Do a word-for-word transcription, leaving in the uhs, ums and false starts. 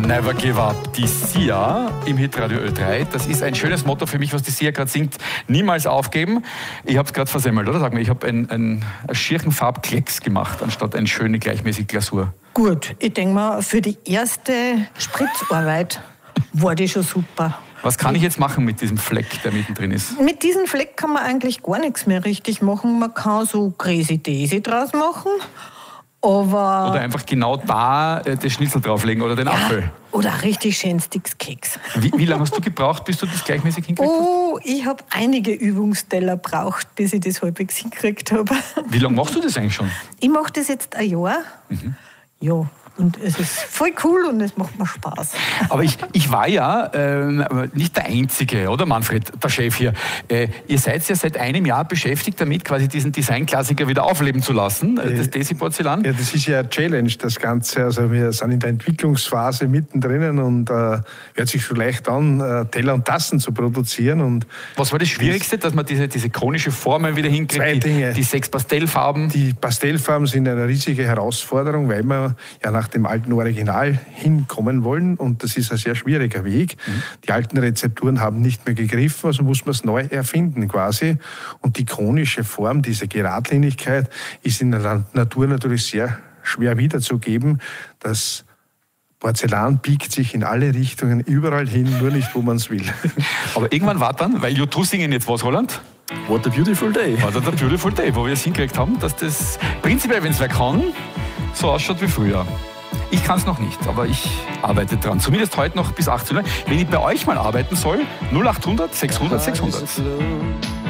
Never give up. Die Sia im Hitradio Ö drei. Das ist ein schönes Motto für mich, was die Sia gerade singt. Niemals aufgeben. Ich habe es gerade versemmelt, oder? Sag mir, ich habe einen ein schierchen Farbklecks gemacht, anstatt eine schöne gleichmäßige Glasur. Gut, ich denke mal, für die erste Spritzarbeit war die schon super. Was kann ich jetzt machen mit diesem Fleck, der mittendrin ist? Mit diesem Fleck kann man eigentlich gar nichts mehr richtig machen. Man kann so Crazy Daisy draus machen. Aber oder einfach genau da äh, das Schnitzel drauflegen oder den ja, Apfel. Oder richtig schön Sticks-Keks. Wie, wie lange hast du gebraucht, bis du das gleichmäßig hingekriegt hast? Oh, ich habe einige Übungsteller gebraucht, bis ich das halbwegs hingekriegt habe. Wie lange machst du das eigentlich schon? Ich mache das jetzt ein Jahr. Mhm. Ja. Und es ist voll cool und es macht mir Spaß. Aber ich, ich war ja äh, nicht der Einzige, oder Manfred, der Chef hier. Äh, ihr seid ja seit einem Jahr beschäftigt damit, quasi diesen Designklassiker wieder aufleben zu lassen, äh, das Desi-Porzellan. Ja, das ist ja eine Challenge, das Ganze. Also wir sind in der Entwicklungsphase mittendrin und äh, hört sich so leicht an, äh, Teller und Tassen zu produzieren. Und was war das Schwierigste, dass man diese, diese konische Formen wieder hinkriegt? Zwei Dinge. Die, die sechs Pastellfarben. Die Pastellfarben sind eine riesige Herausforderung, weil man ja nach dem alten Original hinkommen wollen und das ist ein sehr schwieriger Weg. Mhm. Die alten Rezepturen haben nicht mehr gegriffen, also muss man es neu erfinden quasi. Und die konische Form, diese Geradlinigkeit, ist in der Natur natürlich sehr schwer wiederzugeben. Das Porzellan biegt sich in alle Richtungen, überall hin, nur nicht, wo man es will. Aber irgendwann war dann, weil U zwei singen jetzt was, Roland? What a beautiful day. What a beautiful day, wo wir es hingekriegt haben, dass das prinzipiell, wenn es wer kann, so ausschaut wie früher. Ich kann es noch nicht, aber ich arbeite dran. Zumindest heute noch bis achtzehn Uhr. Wenn ich bei euch mal arbeiten soll, null acht hundert sechshundert sechshundert.